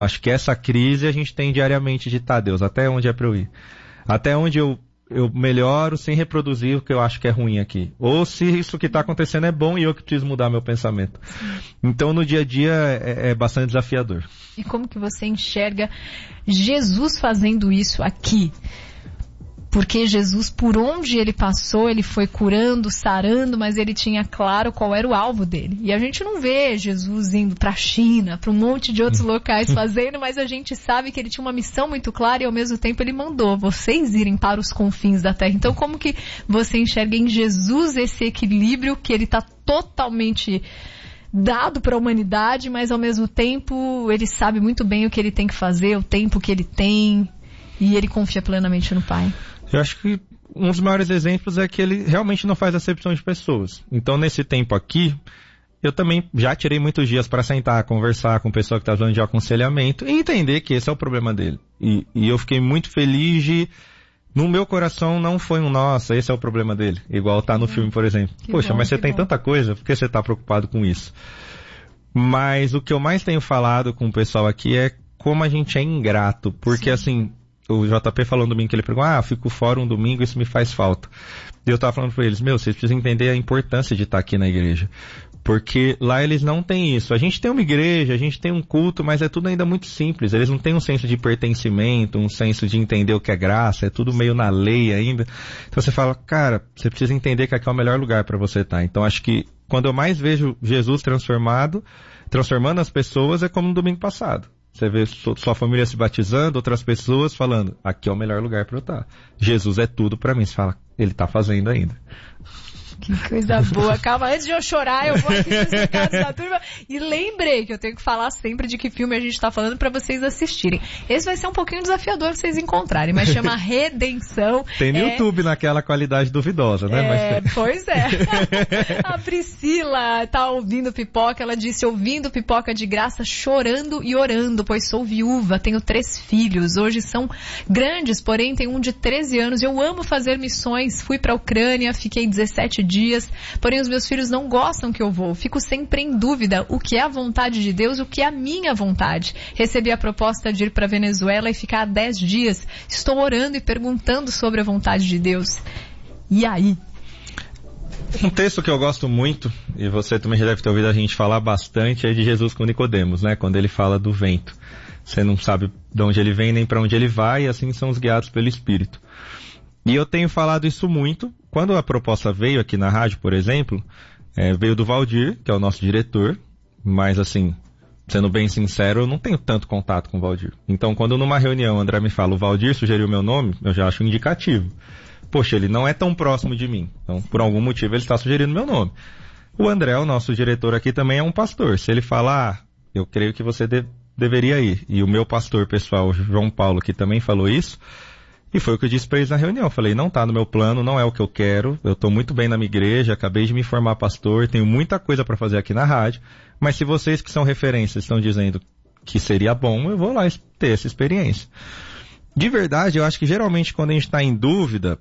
Acho que essa crise a gente tem diariamente de Deus, até onde é para eu ir? Até onde eu melhoro sem reproduzir o que eu acho que é ruim aqui? Ou se isso que está acontecendo é bom e eu que preciso mudar meu pensamento? Então, no dia a dia, é bastante desafiador. E como que você enxerga Jesus fazendo isso aqui? Porque Jesus, por onde ele passou, ele foi curando, sarando, mas ele tinha claro qual era o alvo dele. E a gente não vê Jesus indo para a China, para um monte de outros locais fazendo, mas a gente sabe que ele tinha uma missão muito clara e ao mesmo tempo ele mandou vocês irem para os confins da terra. Então como que você enxerga em Jesus esse equilíbrio que ele está totalmente dado para a humanidade, mas ao mesmo tempo ele sabe muito bem o que ele tem que fazer, o tempo que ele tem, e ele confia plenamente no Pai? Eu acho que um dos maiores exemplos é que ele realmente não faz acepção de pessoas. Então, nesse tempo aqui, eu também já tirei muitos dias para sentar, conversar com o pessoal que está dando de aconselhamento e entender que esse é o problema dele. E eu fiquei muito feliz de, no meu coração, não foi nossa, esse é o problema dele. Igual tá no filme, por exemplo. Poxa, mas você tem tanta coisa, por que você está preocupado com isso? Mas o que eu mais tenho falado com o pessoal aqui é como a gente é ingrato. Porque, assim, o JP falou no domingo que ele perguntou, fico fora um domingo, isso me faz falta. E eu tava falando pra eles, vocês precisam entender a importância de estar aqui na igreja. Porque lá eles não têm isso. A gente tem uma igreja, a gente tem um culto, mas é tudo ainda muito simples. Eles não têm um senso de pertencimento, um senso de entender o que é graça, é tudo meio na lei ainda. Então você fala, cara, você precisa entender que aqui é o melhor lugar para você estar. Então acho que quando eu mais vejo Jesus transformando as pessoas é como no domingo passado. Você vê sua família se batizando, outras pessoas falando, aqui é o melhor lugar para eu estar. Jesus é tudo para mim. Você fala, ele está fazendo ainda. Que coisa boa. Calma, antes de eu chorar, eu vou aqui nos recados da turma. E lembrei que eu tenho que falar sempre de que filme a gente está falando para vocês assistirem. Esse vai ser um pouquinho desafiador pra vocês encontrarem, mas chama Redenção. Tem no YouTube naquela qualidade duvidosa, né? Pois é. A Priscila tá ouvindo Pipoca, ela disse, ouvindo Pipoca de graça, chorando e orando, pois sou viúva, tenho 3 filhos, hoje são grandes, porém tem um de 13 anos, eu amo fazer missões, fui pra Ucrânia, fiquei 17 dias, porém os meus filhos não gostam que eu vou, fico sempre em dúvida o que é a vontade de Deus, o que é a minha vontade. Recebi a proposta de ir para Venezuela e ficar 10 dias, estou orando e perguntando sobre a vontade de Deus. E aí? Um texto que eu gosto muito, e você também já deve ter ouvido a gente falar bastante, é de Jesus com Nicodemos, né? Quando ele fala do vento. Você não sabe de onde ele vem nem para onde ele vai, e assim são os guiados pelo Espírito. E eu tenho falado isso muito. Quando a proposta veio aqui na rádio, por exemplo, veio do Valdir, que é o nosso diretor, mas assim, sendo bem sincero, eu não tenho tanto contato com o Valdir. Então, quando numa reunião o André me fala, o Valdir sugeriu meu nome, eu já acho um indicativo. Poxa, ele não é tão próximo de mim. Então, por algum motivo, ele está sugerindo meu nome. O André, o nosso diretor aqui, também é um pastor. Se ele falar, eu creio que você deveria ir. E o meu pastor pessoal, João Paulo, que também falou isso, e foi o que eu disse para eles na reunião. Eu falei, não está no meu plano, não é o que eu quero. Eu estou muito bem na minha igreja, acabei de me formar pastor, tenho muita coisa para fazer aqui na rádio. Mas se vocês que são referências estão dizendo que seria bom, eu vou lá ter essa experiência. De verdade, eu acho que geralmente quando a gente está em dúvida,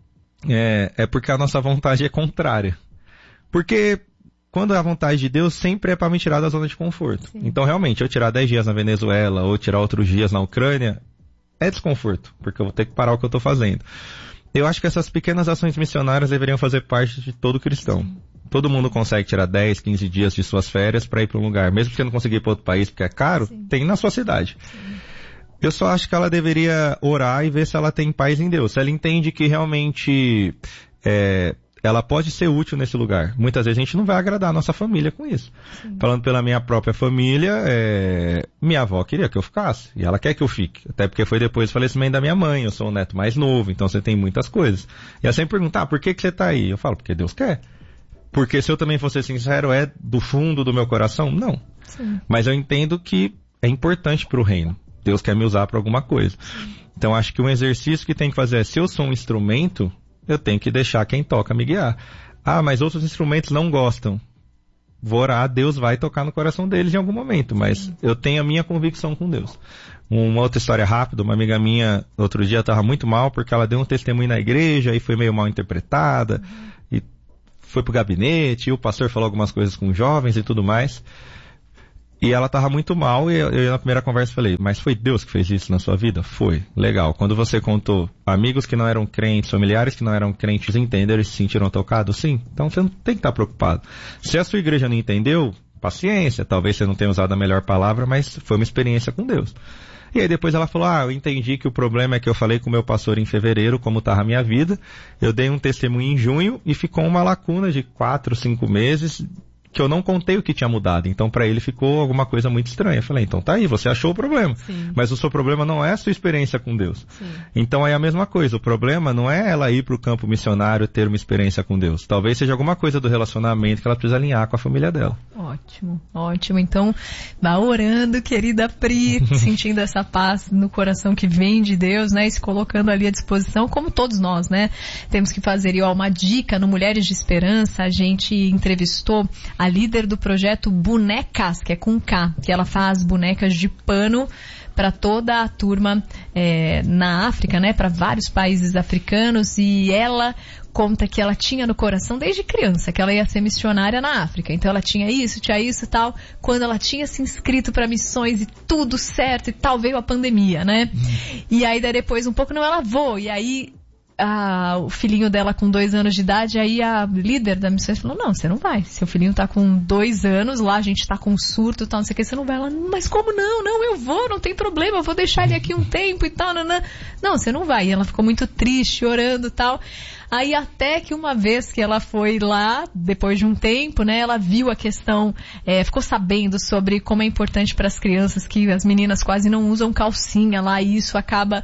é porque a nossa vontade é contrária. Porque quando a vontade de Deus sempre é para me tirar da zona de conforto. Sim. Então realmente, eu tirar 10 dias na Venezuela ou tirar outros dias na Ucrânia, é desconforto, porque eu vou ter que parar o que eu estou fazendo. Eu acho que essas pequenas ações missionárias deveriam fazer parte de todo cristão. Sim. Todo mundo consegue tirar 10, 15 dias de suas férias para ir para um lugar. Mesmo que você não conseguir ir para outro país porque é caro, sim, tem na sua cidade. Sim. Eu só acho que ela deveria orar e ver se ela tem paz em Deus. Se ela entende que realmente ela pode ser útil nesse lugar. Muitas vezes a gente não vai agradar a nossa família com isso. Sim. Falando pela minha própria família, minha avó queria que eu ficasse. E ela quer que eu fique. Até porque foi depois do falecimento da minha mãe. Eu sou o neto mais novo, então você tem muitas coisas. E ela sempre pergunta, por que você está aí? Eu falo, porque Deus quer. Porque se eu também fosse sincero, é do fundo do meu coração? Não. Sim. Mas eu entendo que é importante para o reino. Deus quer me usar para alguma coisa. Sim. Então acho que um exercício que tem que fazer é, se eu sou um instrumento, eu tenho que deixar quem toca me guiar. Mas outros instrumentos não gostam. Vou orar, Deus vai tocar no coração deles em algum momento, mas eu tenho a minha convicção com Deus. Uma outra história rápida, uma amiga minha, outro dia estava muito mal porque ela deu um testemunho na igreja e foi meio mal interpretada, e foi pro gabinete, e o pastor falou algumas coisas com jovens e tudo mais. E ela tava muito mal, e eu na primeira conversa falei, mas foi Deus que fez isso na sua vida? Foi. Legal. Quando você contou, amigos que não eram crentes, familiares que não eram crentes entenderam e se sentiram tocados? Sim. Então você não tem que estar preocupado. Se a sua igreja não entendeu, paciência, talvez você não tenha usado a melhor palavra, mas foi uma experiência com Deus. E aí depois ela falou, eu entendi que o problema é que eu falei com o meu pastor em fevereiro, como estava a minha vida, eu dei um testemunho em junho e ficou uma lacuna de 4, 5 meses, que eu não contei o que tinha mudado. Então, para ele ficou alguma coisa muito estranha. Eu falei, então tá aí, você achou o problema. Sim. Mas o seu problema não é a sua experiência com Deus. Sim. Então, é a mesma coisa. O problema não é ela ir para o campo missionário ter uma experiência com Deus. Talvez seja alguma coisa do relacionamento que ela precisa alinhar com a família dela. Ótimo, ótimo. Então, vá orando, querida Pri, sentindo essa paz no coração que vem de Deus, né? E se colocando ali à disposição, como todos nós, né? Temos que fazer, e uma dica no Mulheres de Esperança, a gente entrevistou a líder do projeto Bonecas, que é com K, que ela faz bonecas de pano para toda a turma na África, né, para vários países africanos, e ela conta que ela tinha no coração desde criança que ela ia ser missionária na África. Então ela tinha isso e tal. Quando ela tinha se inscrito para missões e tudo certo e tal, veio a pandemia, né? E aí depois um pouco, não, ela vou. E aí o filhinho dela com 2 anos de idade, aí a líder da missão falou, não, você não vai. Seu filhinho tá com 2 anos, lá a gente tá com surto e tal, não sei o que, você não vai. Ela, mas como não? Não, eu vou, não tem problema, eu vou deixar ele aqui um tempo e tal. Não, você não vai. E ela ficou muito triste, orando e tal. Aí até que uma vez que ela foi lá, depois de um tempo, né, ela viu a questão, ficou sabendo sobre como é importante para as crianças, que as meninas quase não usam calcinha lá, e isso acaba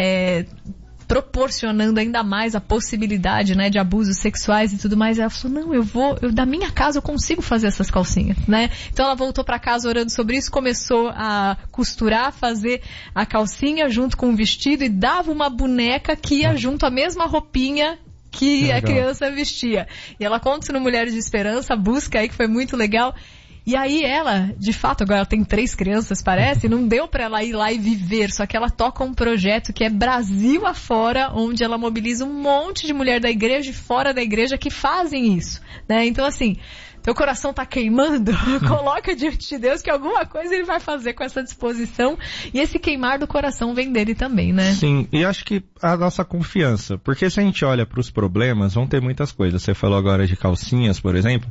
proporcionando ainda mais a possibilidade, né, de abusos sexuais e tudo mais. Ela falou, não, eu da minha casa eu consigo fazer essas calcinhas, né? Então ela voltou para casa orando sobre isso, começou a costurar, fazer a calcinha junto com o vestido e dava uma boneca que ia junto à mesma roupinha que a criança vestia. E ela conta isso no Mulheres de Esperança, busca aí, que foi muito legal. E aí ela, de fato, agora ela tem 3 crianças, parece, não deu pra ela ir lá e viver, só que ela toca um projeto que é Brasil afora, onde ela mobiliza um monte de mulher da igreja e fora da igreja que fazem isso, né? Então assim, teu coração tá queimando, coloca diante de Deus que alguma coisa ele vai fazer com essa disposição, e esse queimar do coração vem dele também, né? Sim, e acho que a nossa confiança, porque se a gente olha para os problemas, vão ter muitas coisas. Você falou agora de calcinhas, por exemplo,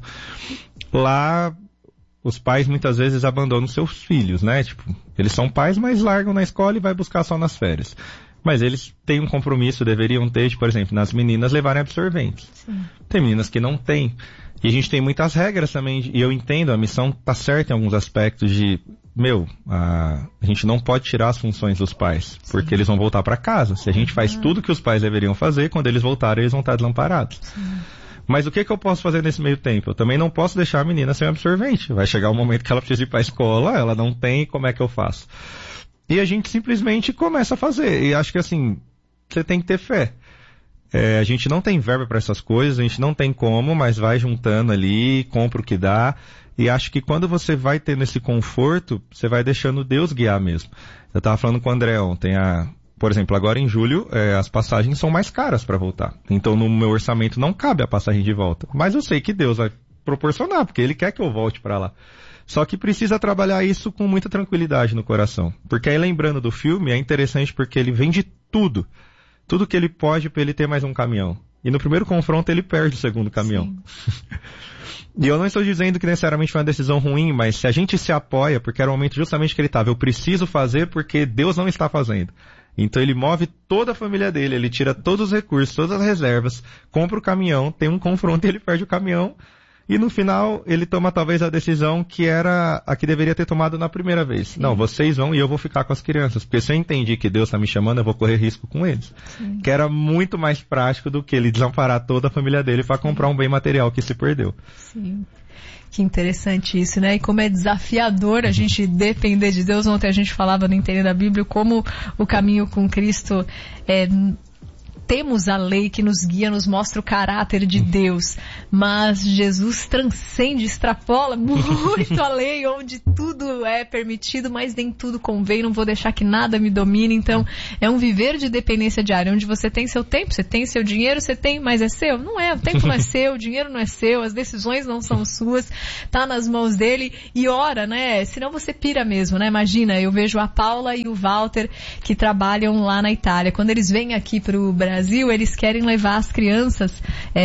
lá os pais muitas vezes abandonam seus filhos, né? Tipo, eles são pais, mas largam na escola e vai buscar só nas férias. Mas eles têm um compromisso, deveriam ter, de, por exemplo, nas meninas levarem absorventes. Sim. Tem meninas que não têm. E a gente tem muitas regras também, e eu entendo, a missão tá certa em alguns aspectos de, a gente não pode tirar as funções dos pais, porque Sim. eles vão voltar para casa. Se a gente faz tudo que os pais deveriam fazer, quando eles voltarem, eles vão estar desamparados. Sim. Mas o que eu posso fazer nesse meio tempo? Eu também não posso deixar a menina sem absorvente. Vai chegar um momento que ela precisa ir para a escola, ela não tem, como é que eu faço? E a gente simplesmente começa a fazer. E acho que assim, você tem que ter fé. A gente não tem verba para essas coisas, a gente não tem como, mas vai juntando ali, compra o que dá. E acho que quando você vai tendo esse conforto, você vai deixando Deus guiar mesmo. Eu estava falando com o André ontem, por exemplo, agora em julho, as passagens são mais caras para voltar. Então no meu orçamento não cabe a passagem de volta. Mas eu sei que Deus vai proporcionar, porque Ele quer que eu volte para lá. Só que precisa trabalhar isso com muita tranquilidade no coração. Porque aí, lembrando do filme, é interessante porque ele vende tudo. Tudo que ele pode para ele ter mais um caminhão. E no primeiro confronto ele perde o segundo caminhão. E eu não estou dizendo que necessariamente foi uma decisão ruim, mas se a gente se apoia, porque era o momento justamente que ele estava, eu preciso fazer porque Deus não está fazendo. Então ele move toda a família dele, ele tira todos os recursos, todas as reservas, compra o caminhão, tem um confronto e ele perde o caminhão. E no final ele toma talvez a decisão que era a que deveria ter tomado na primeira vez. Sim. Não, vocês vão e eu vou ficar com as crianças. Porque se eu entendi que Deus está me chamando, eu vou correr risco com eles. Sim. Que era muito mais prático do que ele desamparar toda a família dele para comprar um bem material que se perdeu. Sim. Que interessante isso, né? E como é desafiador a gente depender de Deus. Ontem a gente falava no Entendendo a Bíblia como o caminho com Cristo temos a lei que nos guia, nos mostra o caráter de Deus, mas Jesus transcende, extrapola muito a lei, onde tudo é permitido, mas nem tudo convém, não vou deixar que nada me domine. Então é um viver de dependência diária, onde você tem seu tempo, você tem seu dinheiro, você tem, mas é seu? Não é, o tempo não é seu, o dinheiro não é seu, as decisões não são suas, tá nas mãos dele. E ora, né, senão você pira mesmo, né? Imagina, eu vejo a Paula e o Walter que trabalham lá na Itália, quando eles vêm aqui pro Brasil, eles querem levar as crianças,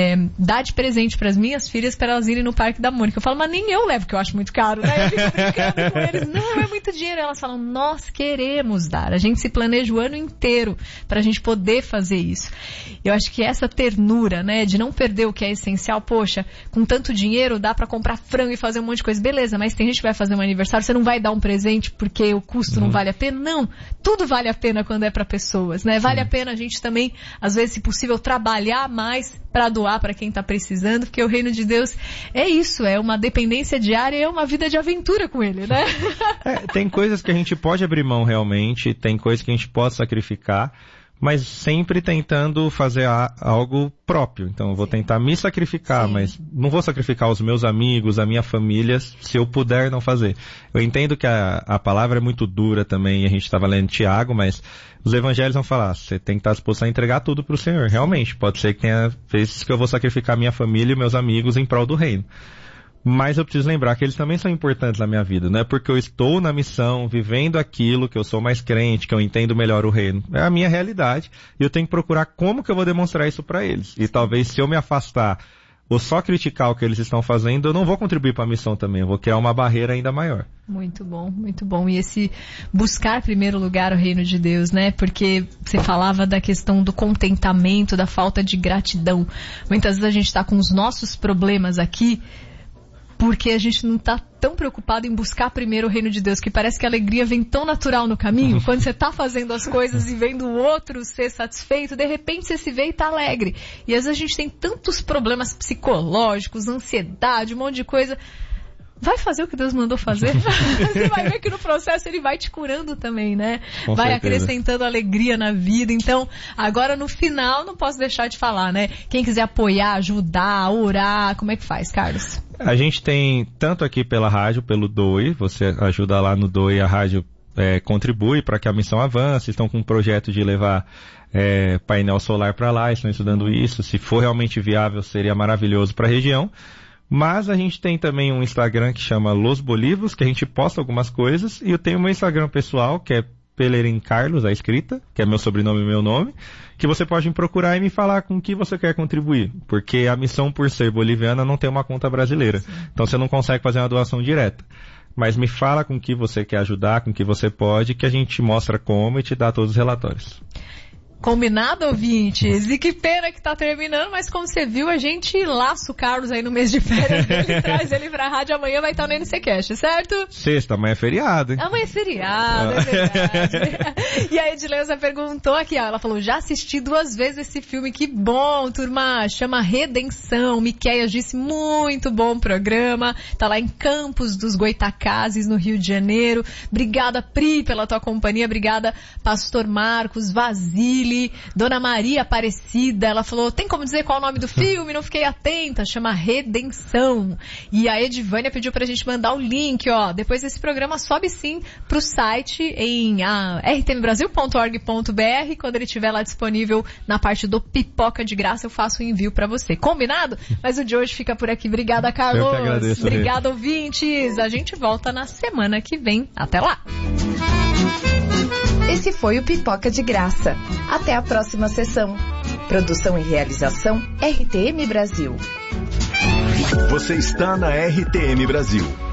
dar de presente para as minhas filhas para elas irem no Parque da Mônica. Eu falo, mas nem eu levo, que eu acho muito caro, né? Eu fico brincando com eles, não, é muito dinheiro. Elas falam, nós queremos dar. A gente se planeja o ano inteiro para a gente poder fazer isso. Eu acho que essa ternura, né, de não perder o que é essencial, poxa, com tanto dinheiro dá para comprar frango e fazer um monte de coisa, beleza, mas tem gente que vai fazer um aniversário, você não vai dar um presente porque o custo não vale a pena? Não, tudo vale a pena quando é para pessoas, né? Vale a pena a gente também, às vezes, se possível, trabalhar mais para doar para quem está precisando, porque o reino de Deus é isso, é uma dependência diária, é uma vida de aventura com ele, né? Tem coisas que a gente pode abrir mão realmente, tem coisas que a gente pode sacrificar, mas sempre tentando fazer algo próprio. Então eu vou tentar me sacrificar, mas não vou sacrificar os meus amigos, a minha família, se eu puder não fazer. Eu entendo que a palavra é muito dura também, a gente estava lendo Tiago, mas os evangelhos vão falar, você tem que estar disposto a entregar tudo para o Senhor. Realmente, pode ser que tenha vezes que eu vou sacrificar minha família e meus amigos em prol do reino. Mas eu preciso lembrar que eles também são importantes na minha vida. Não é porque eu estou na missão, vivendo aquilo, que eu sou mais crente, que eu entendo melhor o reino. É a minha realidade. E eu tenho que procurar como que eu vou demonstrar isso para eles. E talvez se eu me afastar ou só criticar o que eles estão fazendo, eu não vou contribuir para a missão também. Eu vou criar uma barreira ainda maior. Muito bom, muito bom. E esse buscar em primeiro lugar o reino de Deus, né? Porque você falava da questão do contentamento, da falta de gratidão. Muitas vezes a gente está com os nossos problemas aqui, porque a gente não está tão preocupado em buscar primeiro o reino de Deus, que parece que a alegria vem tão natural no caminho, quando você está fazendo as coisas e vendo o outro ser satisfeito, de repente você se vê e está alegre. E às vezes a gente tem tantos problemas psicológicos, ansiedade, um monte de coisa. Vai fazer o que Deus mandou fazer. Você vai ver que no processo ele vai te curando também, né? Com vai certeza. acrescentando alegria na vida. Então, agora no final, não posso deixar de falar, né? Quem quiser apoiar, ajudar, orar, como é que faz, Carlos? A gente tem tanto aqui pela rádio, pelo DOE, você ajuda lá no DOE, a rádio contribui para que a missão avance, estão com um projeto de levar painel solar para lá, estão estudando isso. Se for realmente viável, seria maravilhoso para a região. Mas a gente tem também um Instagram que chama Los Bolivos, que a gente posta algumas coisas, e eu tenho o meu Instagram pessoal, que é Pelerin Carlos, a escrita, que é meu sobrenome e meu nome, que você pode me procurar e me falar com o que você quer contribuir, porque a missão, por ser boliviana, não tem uma conta brasileira. Sim. Então você não consegue fazer uma doação direta. Mas me fala com o que você quer ajudar, com o que você pode, que a gente mostra como e te dá todos os relatórios. Combinado, ouvintes? E que pena que tá terminando, mas como você viu, a gente laça o Carlos aí no mês de férias dele, traz ele pra rádio, amanhã vai estar no NCcast, certo? Sexta, amanhã é feriado, hein? Amanhã é feriado, é verdade. E a Edileuza perguntou aqui, ó, ela falou, já assisti 2 vezes esse filme, que bom, turma, chama Redenção. Miqueias disse, muito bom programa, tá lá em Campos dos Goitacazes, no Rio de Janeiro. Obrigada, Pri, pela tua companhia, obrigada, Pastor Marcos, Vasile, Dona Maria Aparecida, ela falou, tem como dizer qual é o nome do filme? Não fiquei atenta, chama Redenção. E a Edivânia pediu pra gente mandar o link, ó, depois desse programa sobe sim pro site em rtmbrasil.org.br, quando ele estiver lá disponível na parte do Pipoca de Graça, eu faço o envio pra você. Combinado? Mas o de hoje fica por aqui. Obrigada, Carlos. Eu que agradeço. Obrigada, ouvintes. A gente volta na semana que vem. Até lá. Esse foi o Pipoca de Graça. Até a próxima sessão. Produção e realização RTM Brasil. Você está na RTM Brasil.